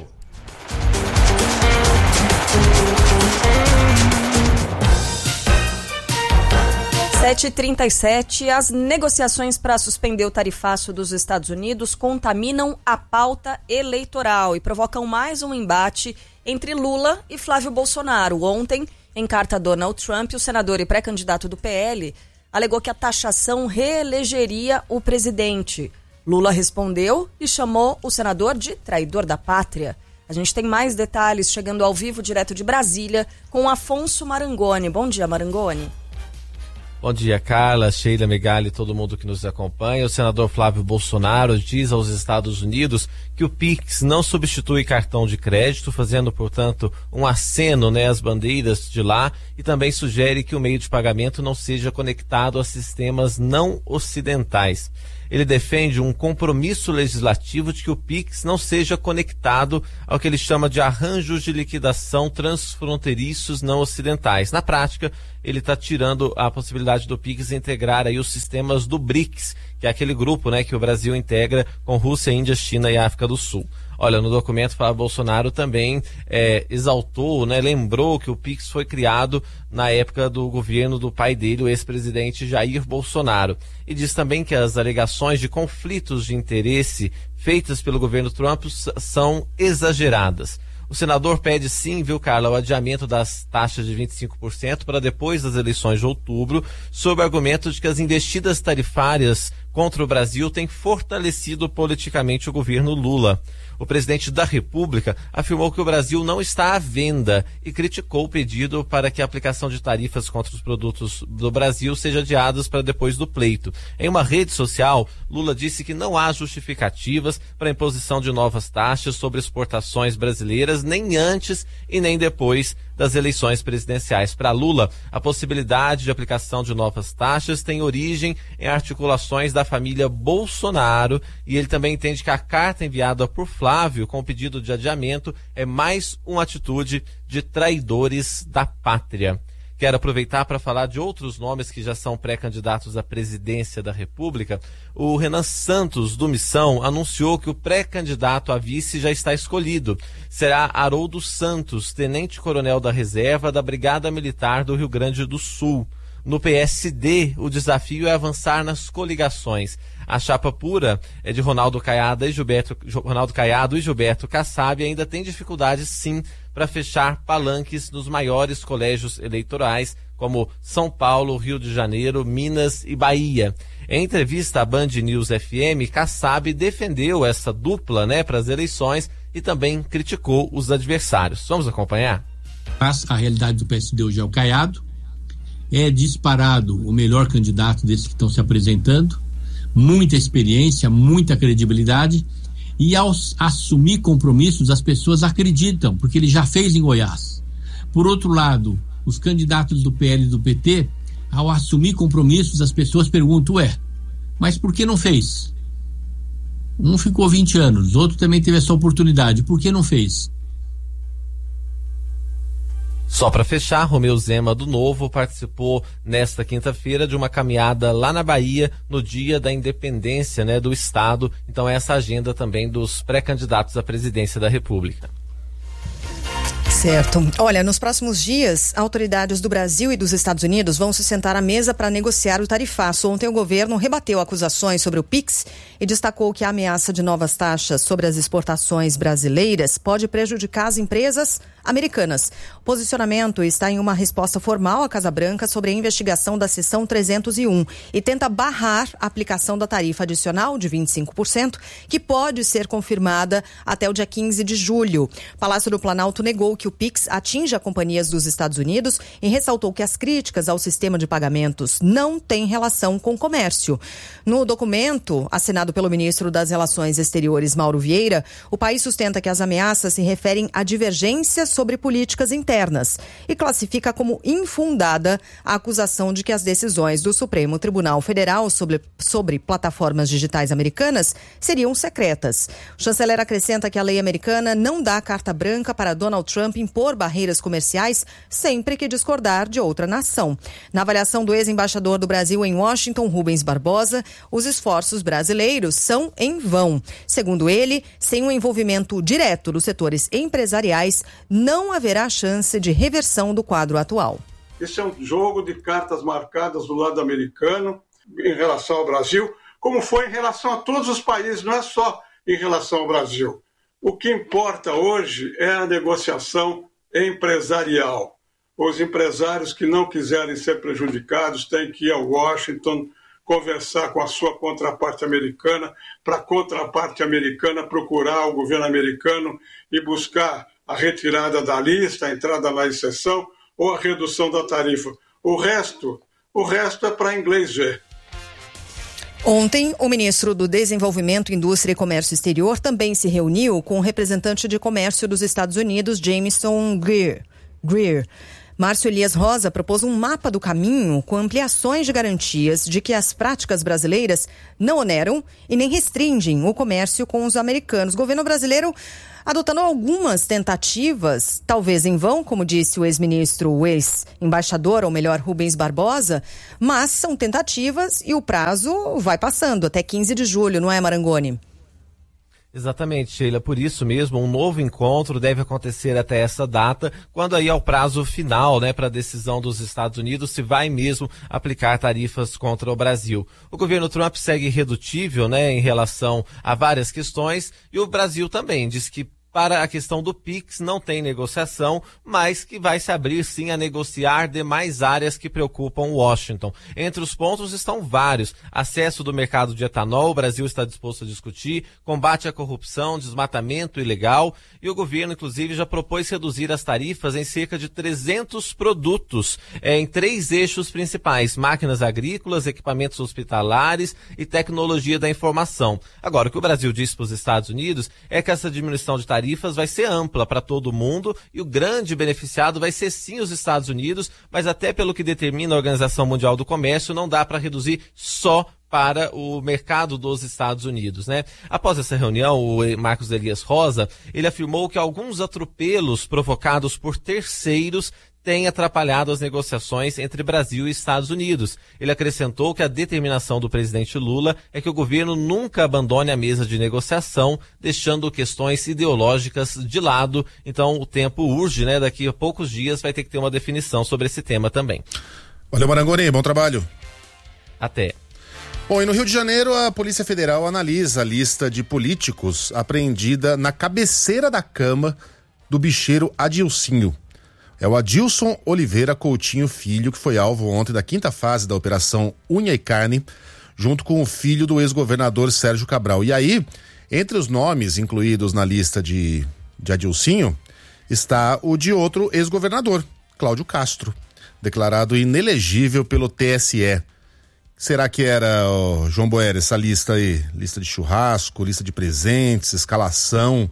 7h37, as negociações para suspender o tarifaço dos Estados Unidos contaminam a pauta eleitoral e provocam mais um embate entre Lula e Flávio Bolsonaro. Ontem, em carta a Donald Trump, o senador e pré-candidato do PL alegou que a taxação reelegeria o presidente. Lula respondeu e chamou o senador de traidor da pátria. A gente tem mais detalhes chegando ao vivo direto de Brasília com Afonso Marangoni. Bom dia, Marangoni. Bom dia, Carla, Sheila, Megali, todo mundo que nos acompanha. O senador Flávio Bolsonaro diz aos Estados Unidos que o Pix não substitui cartão de crédito, fazendo, portanto, um aceno, às bandeiras de lá, e também sugere que o meio de pagamento não seja conectado a sistemas não ocidentais. Ele defende um compromisso legislativo de que o Pix não seja conectado ao que ele chama de arranjos de liquidação transfronteiriços não ocidentais. Na prática, ele está tirando a possibilidade do Pix integrar aí os sistemas do BRICS, que é aquele grupo, que o Brasil integra com Rússia, Índia, China e África do Sul. Olha, no documento, Flávio Bolsonaro também exaltou, lembrou que o Pix foi criado na época do governo do pai dele, o ex-presidente Jair Bolsonaro. E diz também que as alegações de conflitos de interesse feitas pelo governo Trump são exageradas. O senador pede sim, Carla, o adiamento das taxas de 25% para depois das eleições de outubro, sob o argumento de que as investidas tarifárias contra o Brasil têm fortalecido politicamente o governo Lula. O presidente da República afirmou que o Brasil não está à venda e criticou o pedido para que a aplicação de tarifas contra os produtos do Brasil seja adiada para depois do pleito. Em uma rede social, Lula disse que não há justificativas para a imposição de novas taxas sobre exportações brasileiras, nem antes e nem depois das eleições presidenciais. Para Lula, a possibilidade de aplicação de novas taxas tem origem em articulações da família Bolsonaro, e ele também entende que a carta enviada por Flávio com o pedido de adiamento é mais uma atitude de traidores da pátria. Quero aproveitar para falar de outros nomes que já são pré-candidatos à presidência da República. O Renan Santos, do Missão, anunciou que o pré-candidato a vice já está escolhido. Será Haroldo Santos, tenente-coronel da reserva da Brigada Militar do Rio Grande do Sul. No PSD, o desafio é avançar nas coligações. A chapa pura é de Ronaldo Caiado e Gilberto Kassab ainda tem dificuldade, sim, para fechar palanques nos maiores colégios eleitorais, como São Paulo, Rio de Janeiro, Minas e Bahia. Em entrevista à Band News FM, Kassab defendeu essa dupla, para as eleições e também criticou os adversários. Vamos acompanhar? A realidade do PSD hoje é o Caiado. É disparado o melhor candidato desses que estão se apresentando, muita experiência, muita credibilidade, e ao assumir compromissos as pessoas acreditam, porque ele já fez em Goiás. Por outro lado, os candidatos do PL e do PT, ao assumir compromissos as pessoas perguntam, mas por que não fez? Um ficou 20 anos, outro também teve essa oportunidade, por que não fez? Só para fechar, Romeu Zema do Novo participou nesta quinta-feira de uma caminhada lá na Bahia no dia da independência, do Estado. Então essa agenda também dos pré-candidatos à presidência da República. Certo. Olha, nos próximos dias, autoridades do Brasil e dos Estados Unidos vão se sentar à mesa para negociar o tarifaço. Ontem o governo rebateu acusações sobre o Pix e destacou que a ameaça de novas taxas sobre as exportações brasileiras pode prejudicar as empresas americanas. O posicionamento está em uma resposta formal à Casa Branca sobre a investigação da seção 301 e tenta barrar a aplicação da tarifa adicional de 25%, que pode ser confirmada até o dia 15 de julho. O Palácio do Planalto negou que o Pix atinja companhias dos Estados Unidos e ressaltou que as críticas ao sistema de pagamentos não têm relação com o comércio. No documento assinado pelo ministro das Relações Exteriores, Mauro Vieira, o país sustenta que as ameaças se referem a divergências sobre políticas internas e classifica como infundada a acusação de que as decisões do Supremo Tribunal Federal sobre plataformas digitais americanas seriam secretas. O chanceler acrescenta que a lei americana não dá carta branca para Donald Trump Trump impor barreiras comerciais sempre que discordar de outra nação. Na avaliação do ex-embaixador do Brasil em Washington, Rubens Barbosa, os esforços brasileiros são em vão. Segundo ele, sem o envolvimento direto dos setores empresariais, não haverá chance de reversão do quadro atual. Esse é um jogo de cartas marcadas do lado americano em relação ao Brasil, como foi em relação a todos os países, não é só em relação ao Brasil. O que importa hoje é a negociação empresarial. Os empresários que não quiserem ser prejudicados têm que ir a Washington conversar com a sua contraparte americana, para a contraparte americana procurar o governo americano e buscar a retirada da lista, a entrada na exceção ou a redução da tarifa. O resto é para inglês ver. Ontem, o ministro do Desenvolvimento, Indústria e Comércio Exterior também se reuniu com o representante de comércio dos Estados Unidos, Jameson Greer. Márcio Elias Rosa propôs um mapa do caminho com ampliações de garantias de que as práticas brasileiras não oneram e nem restringem o comércio com os americanos. O governo brasileiro adotando algumas tentativas, talvez em vão, como disse o ex-ministro, o ex-embaixador, ou melhor, Rubens Barbosa, mas são tentativas e o prazo vai passando até 15 de julho, não é, Marangoni? Exatamente, Sheila. Por isso mesmo, um novo encontro deve acontecer até essa data, quando aí é o prazo final, né, para a decisão dos Estados Unidos se vai mesmo aplicar tarifas contra o Brasil. O governo Trump segue irredutível, né, em relação a várias questões, e o Brasil também diz que para a questão do PIX não tem negociação, mas que vai se abrir sim a negociar demais áreas que preocupam Washington. Entre os pontos estão vários: acesso do mercado de etanol, o Brasil está disposto a discutir, combate à corrupção, desmatamento ilegal, e o governo inclusive já propôs reduzir as tarifas em cerca de 300 produtos, em 3 eixos principais: máquinas agrícolas, equipamentos hospitalares e tecnologia da informação. Agora, o que o Brasil disse para os Estados Unidos é que essa diminuição de tarifas vai ser ampla para todo mundo e o grande beneficiado vai ser sim os Estados Unidos, mas até pelo que determina a Organização Mundial do Comércio, não dá para reduzir só para o mercado dos Estados Unidos, né? Após essa reunião, o Marcos Elias Rosa, ele afirmou que alguns atropelos provocados por terceiros tem atrapalhado as negociações entre Brasil e Estados Unidos. Ele acrescentou que a determinação do presidente Lula é que o governo nunca abandone a mesa de negociação, deixando questões ideológicas de lado. Então o tempo urge, né? Daqui a poucos dias vai ter que ter uma definição sobre esse tema também. Valeu, Marangoni, bom trabalho. Até. Bom, e no Rio de Janeiro, a Polícia Federal analisa a lista de políticos apreendida na cabeceira da cama do bicheiro Adilcinho. É o Adilson Oliveira Coutinho Filho, que foi alvo ontem da 5ª fase da Operação Unha e Carne, junto com o filho do ex-governador Sérgio Cabral. E aí, entre os nomes incluídos na lista de Adilcinho, está o de outro ex-governador, Cláudio Castro, declarado inelegível pelo TSE. Será que era, João Boer, essa lista aí? Lista de churrasco, lista de presentes, escalação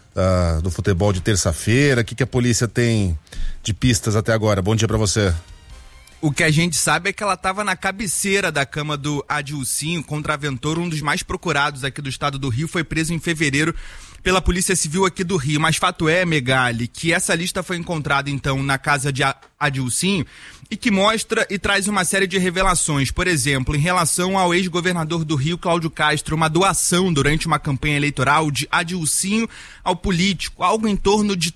do futebol de terça-feira? O que a polícia tem de pistas até agora? Bom dia pra você. O que a gente sabe é que ela estava na cabeceira da cama do Adilcinho, contraventor, um dos mais procurados aqui do estado do Rio, foi preso em fevereiro pela Polícia Civil aqui do Rio. Mas fato é, Megali, que essa lista foi encontrada então na casa de Adilcinho e que mostra e traz uma série de revelações. Por exemplo, em relação ao ex-governador do Rio, Cláudio Castro, uma doação durante uma campanha eleitoral de Adilcinho ao político, algo em torno de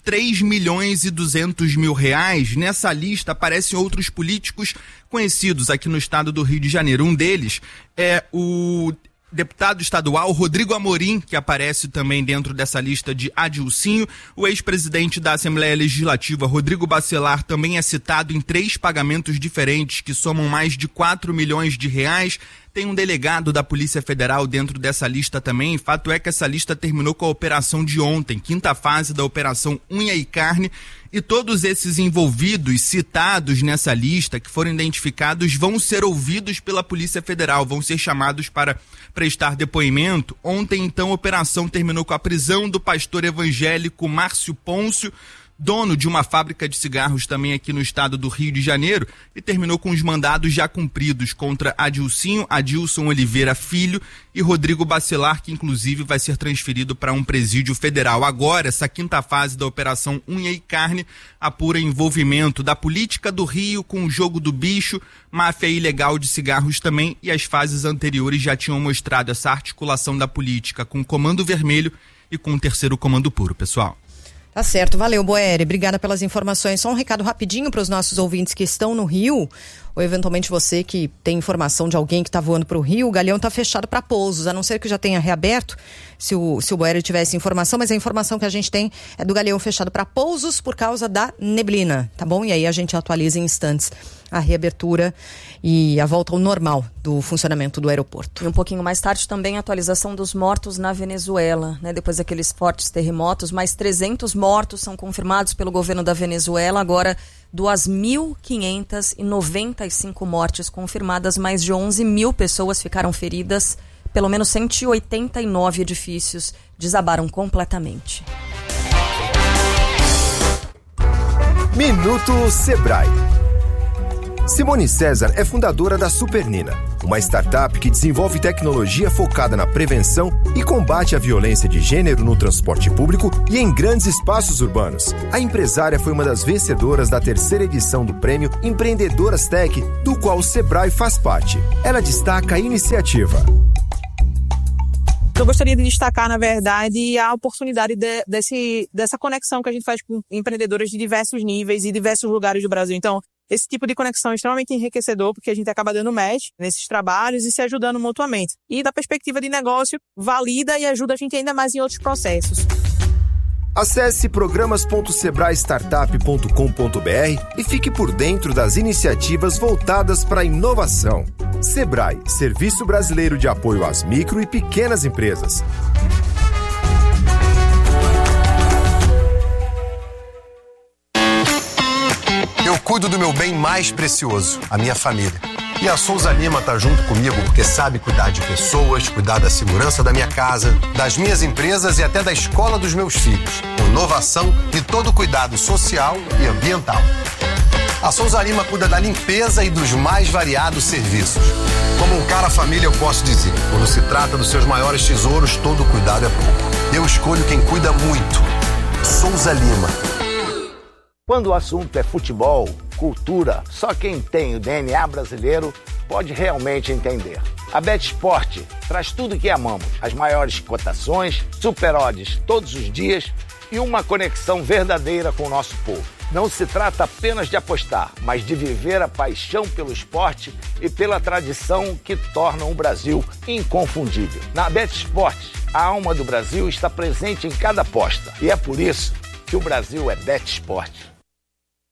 3.200.000 reais. Nessa lista aparecem outros políticos conhecidos aqui no estado do Rio de Janeiro. Um deles é o deputado estadual Rodrigo Amorim, que aparece também dentro dessa lista de Adilcinho. O ex-presidente da Assembleia Legislativa, Rodrigo Bacelar, também é citado em 3 pagamentos diferentes que somam mais de 4 milhões de reais. Tem um delegado da Polícia Federal dentro dessa lista também. Fato é que essa lista terminou com a operação de ontem, 5ª fase da Operação Unha e Carne, e todos esses envolvidos, citados nessa lista, que foram identificados, vão ser ouvidos pela Polícia Federal, vão ser chamados para prestar depoimento. Ontem, então, a operação terminou com a prisão do pastor evangélico Márcio Pôncio, dono de uma fábrica de cigarros também aqui no estado do Rio de Janeiro, e terminou com os mandados já cumpridos contra Adilson Oliveira Filho e Rodrigo Bacelar, que inclusive vai ser transferido para um presídio federal. Agora, essa quinta fase da Operação Unha e Carne apura envolvimento da política do Rio com o jogo do bicho, máfia ilegal de cigarros também, e as fases anteriores já tinham mostrado essa articulação da política com o Comando Vermelho e com o Terceiro Comando Puro, pessoal. Tá certo, valeu, Boeri, obrigada pelas informações. Só um recado rapidinho para os nossos ouvintes que estão no Rio, ou eventualmente você que tem informação de alguém que está voando para o Rio. O Galeão está fechado para pousos, a não ser que já tenha reaberto, se o Boeri tivesse informação, mas a informação que a gente tem é do Galeão fechado para pousos por causa da neblina, tá bom? E aí a gente atualiza em instantes a reabertura e a volta ao normal do funcionamento do aeroporto. E um pouquinho mais tarde também a atualização dos mortos na Venezuela, né? Depois daqueles fortes terremotos, mais 300 mortos são confirmados pelo governo da Venezuela, agora 2.595 mortes confirmadas, mais de 11 mil pessoas ficaram feridas, pelo menos 189 edifícios desabaram completamente. Minuto Sebrae. Simone César é fundadora da Supernina, uma startup que desenvolve tecnologia focada na prevenção e combate à violência de gênero no transporte público e em grandes espaços urbanos. A empresária foi uma das vencedoras da terceira edição do prêmio Empreendedoras Tech, do qual o Sebrae faz parte. Ela destaca a iniciativa. Eu gostaria de destacar, na verdade, a oportunidade dessa conexão que a gente faz com empreendedoras de diversos níveis e diversos lugares do Brasil. Então, esse tipo de conexão é extremamente enriquecedor, porque a gente acaba dando match nesses trabalhos e se ajudando mutuamente. E da perspectiva de negócio, valida e ajuda a gente ainda mais em outros processos. Acesse programas.sebraestartup.com.br e fique por dentro das iniciativas voltadas para a inovação. Sebrae, Serviço Brasileiro de Apoio às Micro e Pequenas Empresas. Eu cuido do meu bem mais precioso, a minha família. E a Souza Lima tá junto comigo porque sabe cuidar de pessoas, cuidar da segurança da minha casa, das minhas empresas e até da escola dos meus filhos. Com inovação e todo o cuidado social e ambiental. A Souza Lima cuida da limpeza e dos mais variados serviços. Como um cara família, eu posso dizer, quando se trata dos seus maiores tesouros, todo cuidado é pouco. Eu escolho quem cuida muito. Souza Lima. Quando o assunto é futebol, cultura, só quem tem o DNA brasileiro pode realmente entender. A BetSport traz tudo que amamos, as maiores cotações, super odds todos os dias e uma conexão verdadeira com o nosso povo. Não se trata apenas de apostar, mas de viver a paixão pelo esporte e pela tradição que tornam o Brasil inconfundível. Na BetSport, a alma do Brasil está presente em cada aposta e é por isso que o Brasil é BetSport.